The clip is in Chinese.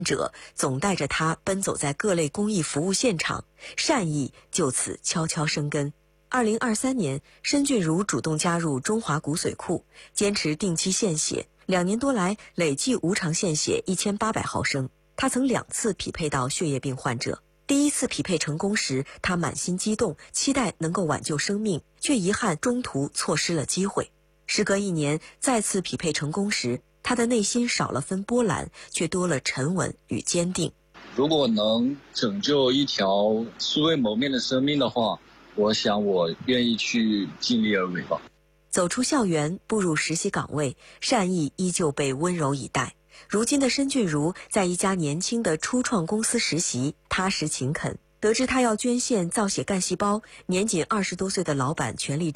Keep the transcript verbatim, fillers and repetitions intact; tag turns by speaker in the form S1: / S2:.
S1: 者总带着他奔走在各类公益服务现场，善意就此悄悄生根。二零二三年，申俊如主动加入中华骨髓库，坚持定期献血，两年多来累计无偿献血一千八百毫升。他曾两次匹配到血液病患者，第一次匹配成功时，他满心激动，期待能够挽救生命，却遗憾中途错失了机会。时隔一年，再次匹配成功时，他的内心少了分波澜，却多了沉稳与坚定。
S2: 如果能拯救一条素未谋面的生命的话，我想我愿意去尽力而为吧。
S1: 走出校园，步入实习岗位，善意依旧被温柔以待。如今的申俊如在一家年轻的初创公司实习，踏实勤恳。得知他要捐献造血干细胞，年仅二十多岁的老板全力